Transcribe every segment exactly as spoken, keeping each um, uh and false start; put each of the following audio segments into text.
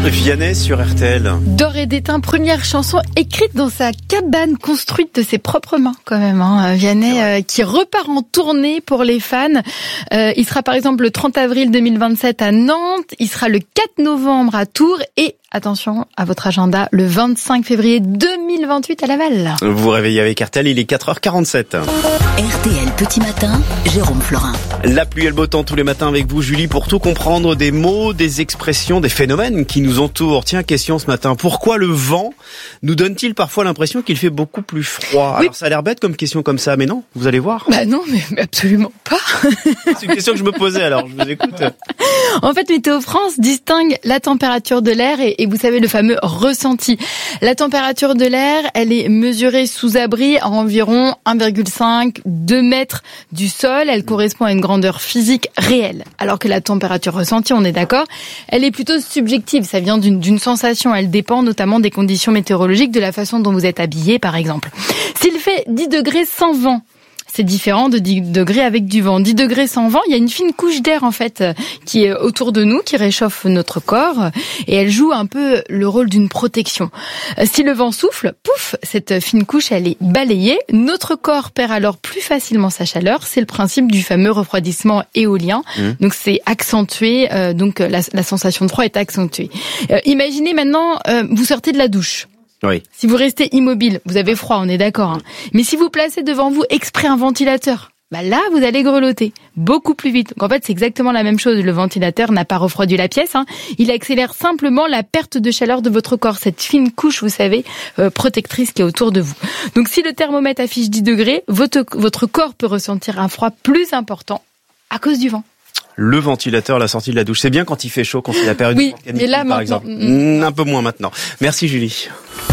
Vianney sur R T L. D'or et d'étain, première chanson écrite dans sa cabane construite de ses propres mains quand même. Hein. Vianney euh, qui repart en tournée pour les fans. Euh, il sera par exemple le trente avril deux mille vingt-sept à Nantes. Il sera le quatre novembre à Tours et attention à votre agenda, le vingt-cinq février deux mille vingt-huit à Laval. Vous vous réveillez avec R T L, il est quatre heures quarante-sept. R T L Petit Matin, Jérôme Florin. La pluie et le beau temps tous les matins avec vous, Julie, pour tout comprendre des mots, des expressions, des phénomènes qui nous entourent. Tiens, question ce matin, pourquoi le vent nous donne-t-il parfois l'impression qu'il fait beaucoup plus froid ? Oui. Alors ça a l'air bête comme question comme ça, mais non, vous allez voir. Bah non, mais, mais absolument pas. C'est une question que je me posais, alors je vous écoute. En fait, Météo France distingue la température de l'air et, et vous savez le fameux ressenti. La température de l'air, elle est mesurée sous abri à environ un virgule cinq à deux mètres du sol. Elle correspond à une grandeur physique réelle. Alors que la température ressentie, on est d'accord, elle est plutôt subjective. Ça vient d'une, d'une sensation. Elle dépend notamment des conditions météorologiques, de la façon dont vous êtes habillé, par exemple. S'il fait dix degrés sans vent, c'est différent de dix degrés avec du vent. dix degrés sans vent, il y a une fine couche d'air en fait qui est autour de nous, qui réchauffe notre corps et elle joue un peu le rôle d'une protection. Si le vent souffle, pouf, cette fine couche elle est balayée. Notre corps perd alors plus facilement sa chaleur. C'est le principe du fameux refroidissement éolien. Mmh. Donc c'est accentué, euh, donc la, la sensation de froid est accentuée. Euh, imaginez maintenant, euh, vous sortez de la douche. Oui. Si vous restez immobile, vous avez froid, on est d'accord. Hein. Mais si vous placez devant vous exprès un ventilateur, bah là, vous allez grelotter beaucoup plus vite. Donc en fait, c'est exactement la même chose. Le ventilateur n'a pas refroidi la pièce. Hein. Il accélère simplement la perte de chaleur de votre corps. Cette fine couche, vous savez, euh, protectrice qui est autour de vous. Donc si le thermomètre affiche dix degrés, votre, votre corps peut ressentir un froid plus important à cause du vent. Le ventilateur à la sortie de la douche. C'est bien quand il fait chaud, quand c'est la période oui, de canicule, là, par exemple. Mmh. Un peu moins maintenant. Merci Julie.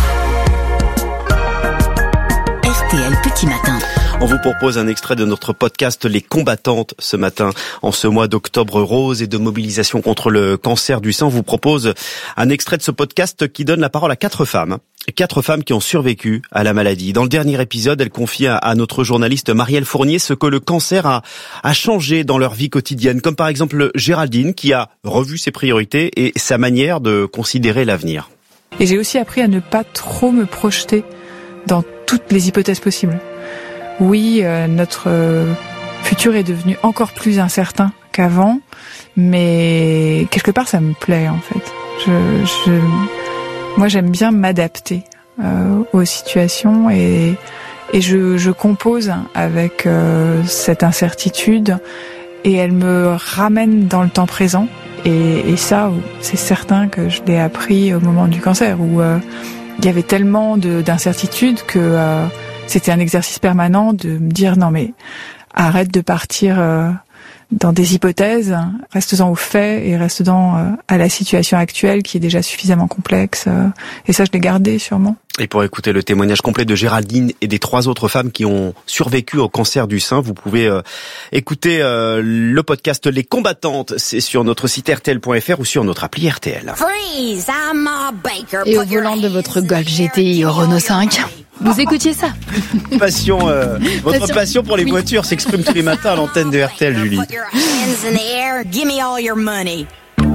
R T L Petit Matin. On vous propose un extrait de notre podcast Les Combattantes ce matin. En ce mois d'octobre rose et de mobilisation contre le cancer du sein, on vous propose un extrait de ce podcast qui donne la parole à quatre femmes. Quatre femmes qui ont survécu à la maladie. Dans le dernier épisode, elles confient à notre journaliste Marielle Fournier ce que le cancer a, a changé dans leur vie quotidienne. Comme par exemple Géraldine qui a revu ses priorités et sa manière de considérer l'avenir. Et j'ai aussi appris à ne pas trop me projeter dans toutes les hypothèses possibles. Oui, euh, notre euh, futur est devenu encore plus incertain qu'avant, mais quelque part ça me plaît en fait. Je, je, moi j'aime bien m'adapter euh, aux situations et, et je, je compose avec euh, cette incertitude et elle me ramène dans le temps présent. Et, et ça, c'est certain que je l'ai appris au moment du cancer où euh, il y avait tellement de, d'incertitudes que euh, c'était un exercice permanent de me dire non mais arrête de partir euh, dans des hypothèses, reste-en aux faits et reste-en euh, à la situation actuelle qui est déjà suffisamment complexe. Euh, et ça, je l'ai gardé sûrement. Et pour écouter le témoignage complet de Géraldine et des trois autres femmes qui ont survécu au cancer du sein, vous pouvez euh, écouter euh, le podcast Les Combattantes. C'est sur notre site R T L point F R ou sur notre appli R T L. Freeze, I'm a baker. Et au volant de votre Golf G T I au Renault cinq, vous écoutiez ça. Passion, euh, votre passion, passion pour les oui. voitures s'exprime tous les matins à l'antenne de R T L, Julie.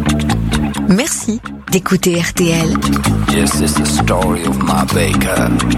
Merci d'écouter R T L. Yes, it's the story of my baker.